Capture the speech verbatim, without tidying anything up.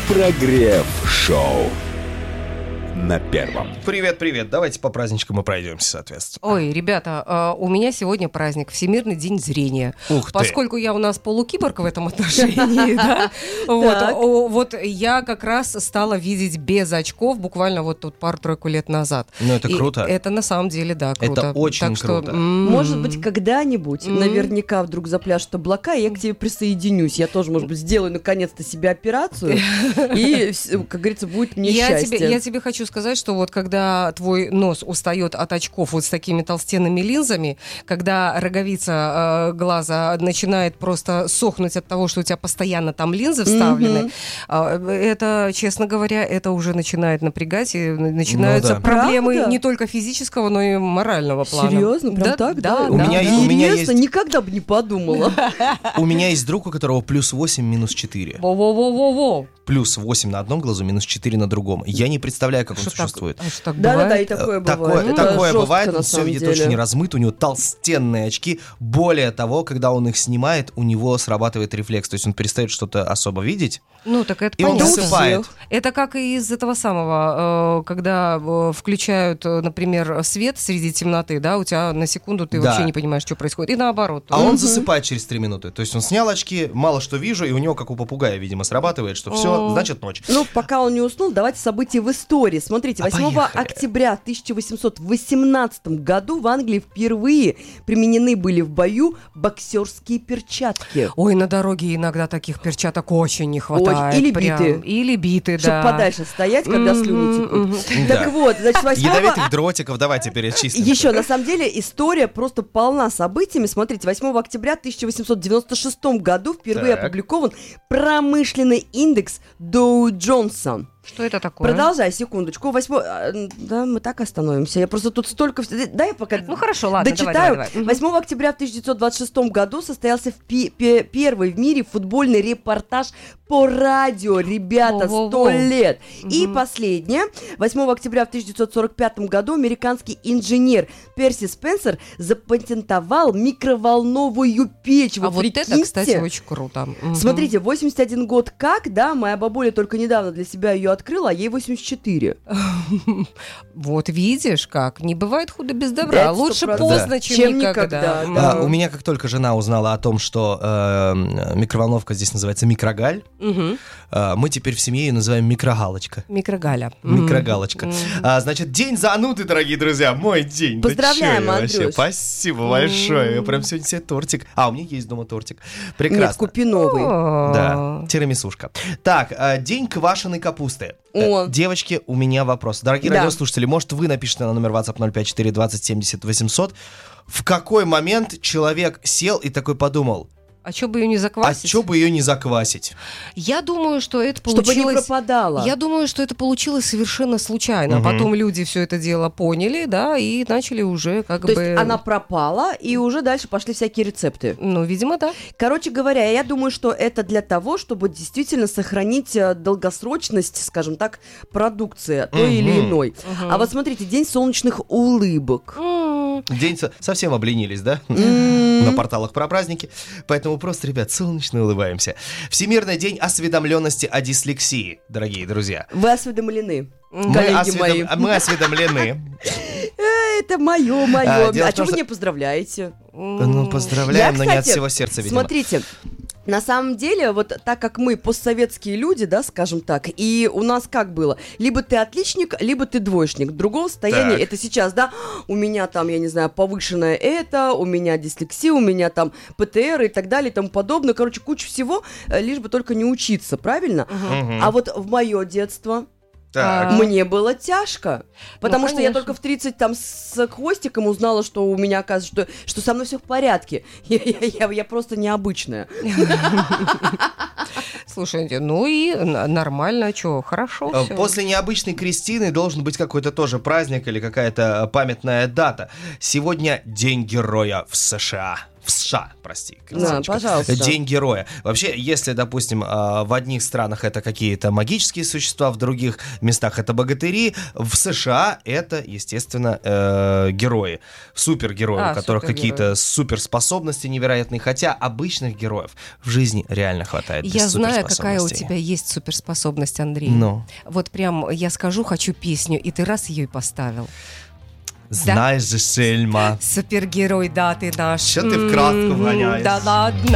Прогрев-шоу на первом. Привет-привет, давайте по праздничкам и пройдемся, соответственно. Ой, ребята, у меня сегодня праздник, Всемирный день зрения. Ух ты. Поскольку я у нас полукиборг в этом отношении, да, вот я как раз стала видеть без очков буквально вот тут пару-тройку лет назад. Ну, это круто. Это на самом деле, да, круто. Это очень круто. Может быть, когда-нибудь наверняка вдруг запляшут облака, и я к тебе присоединюсь. Я тоже, может быть, сделаю наконец-то себе операцию, и, как говорится, будет мне счастье. Я тебе хочу сказать, что вот когда твой нос устает от очков вот с такими толстенными линзами, когда роговица э, глаза начинает просто сохнуть от того, что у тебя постоянно там линзы вставлены, mm-hmm. э, это, честно говоря, это уже начинает напрягать, и начинаются ну, да. проблемы Правда? Не только физического, но и морального плана. Серьезно? Прям да, так? Да, да. да. У да, меня, да. У меня есть... никогда бы не подумала. У меня есть друг, у которого плюс восемь, минус четыре. Во-во-во-во-во. Плюс восемь на одном глазу, минус четыре на другом. Я не представляю, как он что существует. Так, Да-да-да, и такое бывает. Такое, такое жестко, бывает, он все видит очень размыто, у него толстенные очки. Более того, когда он их снимает, у него срабатывает рефлекс. То есть он перестает что-то особо видеть. Ну, так это и он понятно. засыпает. Это как и из этого самого, когда включают, например, свет среди темноты, да, у тебя на секунду ты да. вообще не понимаешь, что происходит. И наоборот. А он засыпает через три минуты. То есть он снял очки, мало что вижу, и у него, как у попугая, видимо, срабатывает, что все, значит, ночь. Ну, пока он не уснул, давайте события в истории. Смотрите, восьмого октября тысяча восемьсот восемнадцатом году в Англии впервые применены были в бою боксерские перчатки. Ой, на дороге иногда таких перчаток очень не хватает. Ой, или прям. биты. Или биты, Чтобы да. подальше стоять, когда mm-hmm, слюни текут. Mm-hmm. Так да. вот, значит, восьмого... Ядовитых дротиков давайте перечислим. Еще, на самом деле, история просто полна событиями. Смотрите, восьмого октября тысяча восемьсот девяносто шестом году впервые так. опубликован промышленный индекс Доу Джонса. Что это такое? Продолжай, секундочку. Восьмо... Да, мы так остановимся. Я просто тут столько... Да, я пока ну, хорошо, ладно, дочитаю. Давай, давай, давай. восьмого октября тысяча девятьсот двадцать шестом году состоялся в пи- пи- первый в мире футбольный репортаж по радио. Ребята, сто лет. Угу. И последнее. восьмого октября тысяча девятьсот сорок пятом году американский инженер Перси Спенсер запатентовал микроволновую печь. Вы а прикиньте? Вот это, кстати, очень круто. Угу. Смотрите, восемьдесят один год как, да, моя бабуля только недавно для себя ее открыла, а ей восемьдесят четыре. Вот видишь как, не бывает худа без добра. Лучше поздно, да. чем, чем никогда. никогда. А, у меня как только жена узнала о том, что э, микроволновка здесь называется микрогаль, угу. э, мы теперь в семье ее называем микрогалочка. Микрогаля. Микрогалочка. Mm-hmm. А, значит, день зануды, дорогие друзья, мой день. Поздравляем, да Андрюш. Спасибо mm-hmm. большое. Я прям сегодня себе тортик. А, у меня есть дома тортик. Прекрасно. Нет, купи новый. Oh. Да, тирамисушка. Так, э, день квашеной капусты. О. Девочки, у меня вопрос. Дорогие да. радиослушатели, может, вы напишите на номер WhatsApp ноль пять четыре двадцать семьдесят восемьсот. В какой момент человек сел и такой подумал: а что бы ее не заквасить? А что бы ее не заквасить? Я думаю, что это получилось... Чтобы не пропадало. Я думаю, что это получилось совершенно случайно. Угу. Потом люди все это дело поняли, да, и начали уже как То бы... То есть она пропала, и уже дальше пошли всякие рецепты. Ну, видимо, да. Короче говоря, я думаю, что это для того, чтобы действительно сохранить долгосрочность, скажем так, продукции той угу. или иной. Угу. А вот смотрите, день солнечных улыбок. День совсем обленились, да? На порталах про праздники. Поэтому просто, ребят, солнечно улыбаемся. Всемирный день осведомленности о дислексии, дорогие друзья. Вы осведомлены, мы коллеги осведом... мои. Мы осведомлены. Это мое, мое. А, а что вы не поздравляете? Ну, поздравляем, Я, но кстати, не от всего сердца, видимо. Смотрите, на самом деле, вот так как мы постсоветские люди, да, скажем так, и у нас как было? Либо ты отличник, либо ты двоечник. Другого состояния, так. это сейчас, да, у меня там, я не знаю, повышенное это, у меня дислексия, у меня там ПТР и так далее и тому подобное. Короче, куча всего, лишь бы только не учиться, правильно? Угу. А вот в мое детство... Так. Мне было тяжко, потому ну, что я только в тридцать там с хвостиком узнала, что у меня, оказывается, что, что со мной все в порядке. Я, я, я, я просто необычная. Слушайте, ну и нормально, что, хорошо все. После необычной крестины должен быть какой-то тоже праздник или какая-то памятная дата. Сегодня День Героя в США. В США, прости. Да, пожалуйста. День героя. Вообще, если, допустим, в одних странах это какие-то магические существа, в других местах это богатыри, в США это, естественно, э, герои. Супергерои, А, у которых супергерои. какие-то суперспособности невероятные. Хотя обычных героев в жизни реально хватает без Я знаю, какая у суперспособностей. тебя есть суперспособность, Андрей. Ну. Вот прям я скажу, хочу песню, и ты раз ее и поставил. Знаешь же, Шельма. Супергерой, да, ты наш. Чё ты в краску М, вгоняешь? Да ладно.